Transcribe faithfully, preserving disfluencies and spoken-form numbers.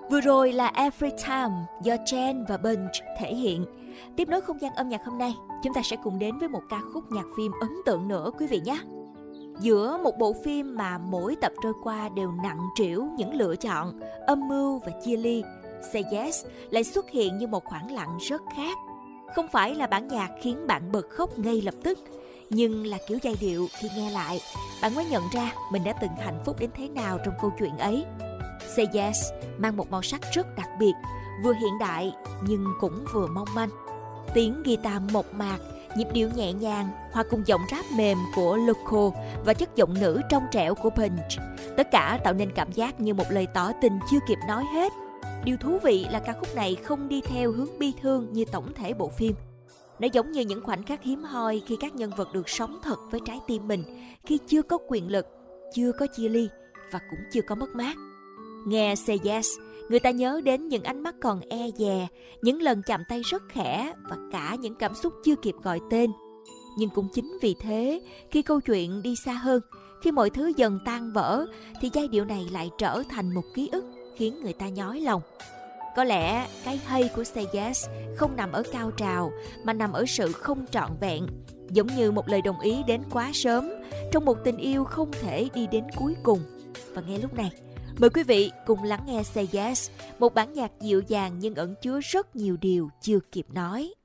Vừa rồi là Every Time do Jen và Bunch thể hiện. Tiếp nối không gian âm nhạc hôm nay, chúng ta sẽ cùng đến với một ca khúc nhạc phim ấn tượng nữa quý vị nhé. Giữa một bộ phim mà mỗi tập trôi qua đều nặng trĩu những lựa chọn, âm mưu và chia ly, Say Yes lại xuất hiện như một khoảng lặng rất khác. Không phải là bản nhạc khiến bạn bật khóc ngay lập tức, nhưng là kiểu giai điệu khi nghe lại, bạn mới nhận ra mình đã từng hạnh phúc đến thế nào trong câu chuyện ấy. Say Yes mang một màu sắc rất đặc biệt, vừa hiện đại nhưng cũng vừa mong manh. Tiếng guitar mộc mạc, nhịp điệu nhẹ nhàng, hòa cùng giọng rap mềm của Loco và chất giọng nữ trong trẻo của Punch. Tất cả tạo nên cảm giác như một lời tỏ tình chưa kịp nói hết. Điều thú vị là ca khúc này không đi theo hướng bi thương như tổng thể bộ phim. Nó giống như những khoảnh khắc hiếm hoi khi các nhân vật được sống thật với trái tim mình, khi chưa có quyền lực, chưa có chia ly và cũng chưa có mất mát. Nghe Say Yes, người ta nhớ đến những ánh mắt còn e dè, những lần chạm tay rất khẽ và cả những cảm xúc chưa kịp gọi tên. Nhưng cũng chính vì thế, khi câu chuyện đi xa hơn, khi mọi thứ dần tan vỡ, thì giai điệu này lại trở thành một ký ức khiến người ta nhói lòng. Có lẽ cái hay của Say Yes không nằm ở cao trào, mà nằm ở sự không trọn vẹn. Giống như một lời đồng ý đến quá sớm, trong một tình yêu không thể đi đến cuối cùng. Và ngay lúc này, mời quý vị cùng lắng nghe Say Yes, một bản nhạc dịu dàng nhưng ẩn chứa rất nhiều điều chưa kịp nói.